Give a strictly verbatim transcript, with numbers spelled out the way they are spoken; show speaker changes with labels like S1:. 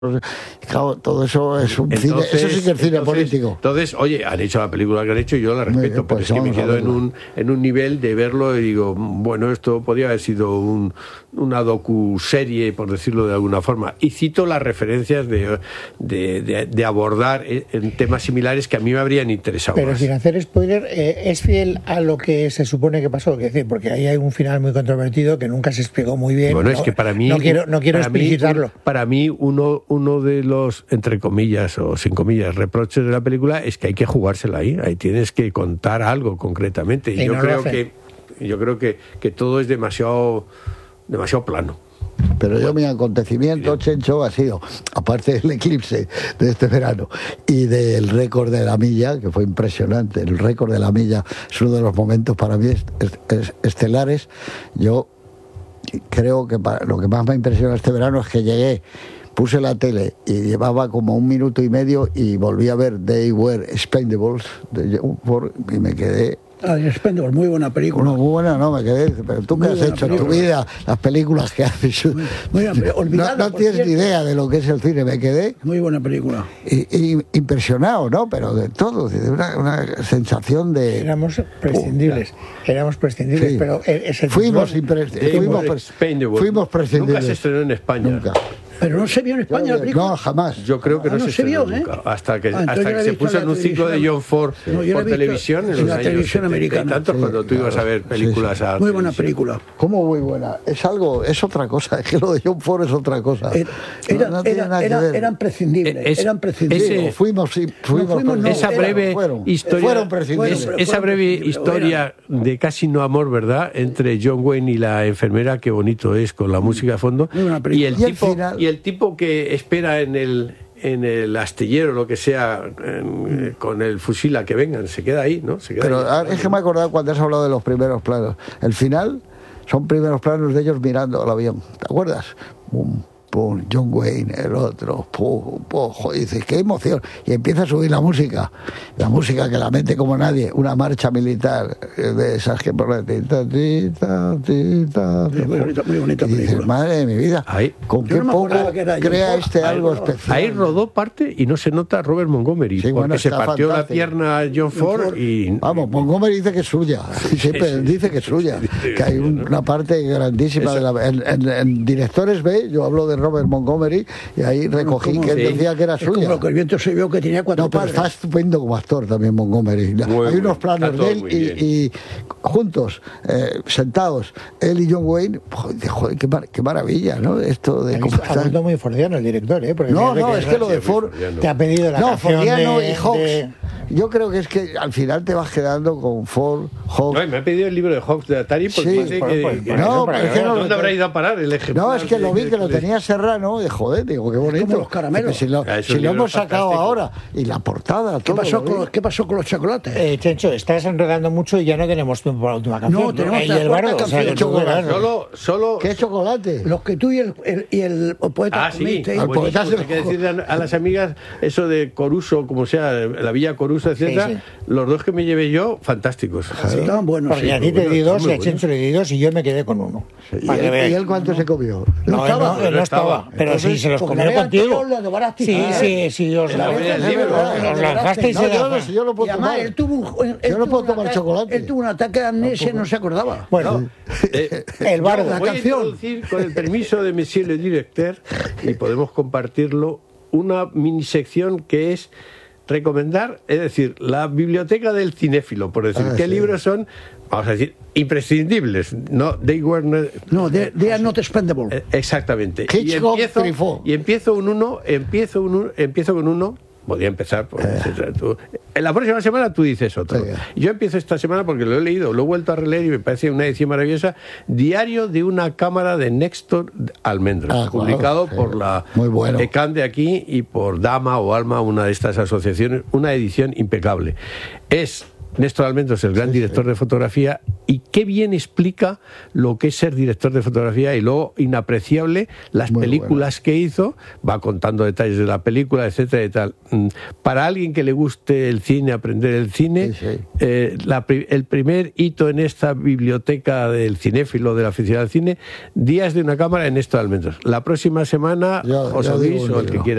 S1: Claro, todo eso es un entonces, cine, eso sí que es cine
S2: entonces,
S1: político.
S2: Entonces, oye, han hecho la película que han hecho y yo la respeto, bien, pues pero es que me quedo en un, en un nivel de verlo y digo, bueno, esto podría haber sido un, una docu-serie, por decirlo de alguna forma. Y cito las referencias de, de, de, de abordar en temas similares que a mí me habrían interesado
S3: Pero
S2: más.
S3: sin hacer spoiler, eh, ¿es fiel a lo que se supone que pasó? Es decir, porque ahí hay un final muy controvertido que nunca se explicó muy bien.
S2: Bueno,
S3: no,
S2: es que para mí...
S3: No quiero, no quiero
S2: para
S3: explicitarlo.
S2: Mí, para mí, uno, uno de los, entre comillas o sin comillas, reproches de la película es que hay que jugársela ahí. Ahí tienes que contar algo concretamente. Y, y yo, no creo que, yo creo que que todo es demasiado, demasiado plano.
S1: Pero yo, mi acontecimiento, Chencho, ha sido, aparte del eclipse de este verano y del récord de la milla, que fue impresionante, el récord de la milla es uno de los momentos para mí est- est- estelares. Yo creo que para, lo que más me impresionó este verano es que llegué, puse la tele y llevaba como un minuto y medio y volví a ver They Were Expendables de John Ford y me quedé...
S4: Ah, Expendables, muy buena película.
S1: No, muy buena, no, me quedé. Pero tú, ¿qué has hecho película. en tu vida? Las películas que haces.
S4: Muy, muy buena, olvidada,
S1: no no tienes
S4: cierto.
S1: ni idea de lo que es el cine, me quedé.
S4: Muy buena película.
S1: Y, y, impresionado, ¿no? Pero de todo, de una, una sensación de.
S3: Éramos prescindibles. Oh, éramos prescindibles, sí. Pero ese
S1: fuimos, impre- fuimos,
S2: fuimos,
S1: fuimos prescindibles.
S2: Nunca se estrenó en España.
S1: Nunca.
S4: Pero no se vio en España la película.
S1: No, jamás.
S2: Yo creo que no,
S4: ah, no
S2: se,
S4: se vio,
S2: nunca,
S4: ¿eh?
S2: hasta que,
S4: ah,
S2: hasta que se puso en un ciclo de John Ford sí. no, por televisión en,
S4: en
S2: los
S4: la
S2: años
S4: televisión americana.
S2: Y tantos sí, cuando tú
S1: claro.
S2: ibas a ver películas sí, sí. a
S4: Muy buena película.
S1: ¿Cómo muy buena? Es algo, es otra cosa. Es que lo de John Ford es otra cosa.
S4: Era, era, no, no era, era, eran prescindibles. Es, eran prescindibles.
S1: Ese, fuimos, sí, fuimos,
S4: no, fuimos no,
S2: esa breve
S1: fueron,
S2: historia,
S1: fueron prescindibles.
S2: Es, esa breve historia de casi no amor, ¿verdad? Entre John Wayne y la enfermera, qué bonito es con la música de fondo. Y el,
S1: y,
S2: tipo,
S1: el final...
S2: y el tipo que espera en el en el astillero, lo que sea, en, con el fusil a que vengan, se queda ahí, ¿no? Se queda
S1: Pero
S2: ahí.
S1: Es que me he acordado cuando has hablado de los primeros planos. El final son primeros planos de ellos mirando al avión, ¿te acuerdas? Pum, pum, John Wayne, el otro, pum, pum, joder, dices, qué emoción. Y empieza a subir la música, la música que la mete como nadie, una marcha militar de esas que por tita, tita, tita,
S4: muy bonita, muy bonita
S1: y dices,
S4: película.
S1: madre de mi vida,
S2: ahí,
S1: con qué
S4: no
S1: poco crea este
S2: ahí,
S1: algo
S2: ahí,
S1: especial.
S2: Ahí rodó parte y no se nota Robert Montgomery,
S1: sí,
S2: porque
S1: bueno,
S2: se partió
S1: fantástico.
S2: la pierna a John Ford, Ford y...
S1: Vamos, Montgomery dice que es suya, siempre sí, sí, dice que es suya, sí, sí, que hay un, una parte grandísima de la... En, en, en Directores B, yo hablo de Robert Montgomery, y ahí recogí que él sí. decía que era
S4: es
S1: suya.
S4: Como lo que el viento se vio que tenía cuatro
S1: no, pero
S4: padres.
S1: está estupendo como actor también Montgomery. Muy Hay unos planos de él y, y juntos, eh, sentados, él y John Wayne, joder, joder qué, mar, qué maravilla, ¿no? Esto de cómo
S3: está... Ha muy fordiano el director, ¿eh? Porque
S1: no, no, es que lo de Ford...
S3: Te ha pedido la
S1: no,
S3: canción
S1: Fordiano
S3: de,
S1: y Hawks.
S3: De...
S1: Yo creo que es que al final te vas quedando con Ford, Hawks...
S2: No, me ha pedido el libro de Hawks de Atari porque
S1: sí,
S2: dice
S1: por,
S2: que...
S1: por, por, no, pero es que no,
S2: ¿dónde habrá ido a parar el ejemplar?
S1: No, es que lo vi que lo tenía Serrano, de joder, digo, qué bonito.
S4: Como los caramelos.
S1: Si lo, si lo hemos sacado fantástico. Ahora, y la portada,
S4: ¿Qué,
S1: todo
S4: pasó con, ¿Qué pasó con los chocolates?
S3: Eh, Chencho, estás enredando mucho y ya no tenemos tiempo para la última canción.
S4: No, tenemos
S3: ¿no? Y el bardo, o sea,
S1: chocolate.
S2: Solo, solo...
S1: ¿Qué chocolate?
S4: Los que tú y el, el, y el poeta...
S2: Ah, sí,
S4: al
S2: poeta hay que decirle a, a las amigas eso de Coruso, como sea, la Villa Coruso, etcétera. Sí, sí. Los dos que me llevé yo, fantásticos.
S4: Sí, estaban buenos.
S3: Porque sí, a ti te di dos, y a Chencho le di dos y yo me quedé con uno.
S1: Sí, ¿Y, él, ¿Y él cuánto se comió?
S3: No, no estaba, no, no, no estaba. Pero sí, se los comió contigo. Sí, sí, sí, os lanzasteis y
S1: yo no puedo tomar.
S4: Él tuvo un,
S1: yo no puedo tomar chocolate.
S4: Él tuvo un ataque de amnesia y no se acordaba.
S3: Bueno,
S2: eh,
S3: el bardo,
S2: la canción. Voy a introducir, con el permiso de Monsieur le Directeur, y podemos compartirlo, una mini sección que es recomendar, es decir, la biblioteca del cinéfilo, por decir, ah, qué sí. libros son, vamos a decir, imprescindibles, no, they were not,
S4: no, they, they are not expendable.
S2: Eh, exactamente. Y empiezo, y empiezo un uno, empiezo un empiezo con uno. Podría empezar por, eh. tú, en la próxima semana tú dices otro. Sí. Yo empiezo esta semana porque lo he leído, lo he vuelto a releer y me parece una edición maravillosa. Diario de una cámara de Néstor Almendra, ah, publicado claro, por sí. la
S1: Muy bueno.
S2: ECAN de aquí y por Dama o Alma, una de estas asociaciones, una edición impecable. Es Néstor Almendros, el gran sí, director sí. de fotografía, y qué bien explica lo que es ser director de fotografía, y luego inapreciable las Muy películas bueno. que hizo, va contando detalles de la película, etcétera y tal. Para alguien que le guste el cine, aprender el cine, sí, sí. Eh, la, el primer hito en esta biblioteca del cinéfilo, del aficionado al cine, Días de una cámara, en Néstor Almendros. La próxima semana, yo, José Luis o el que quiera.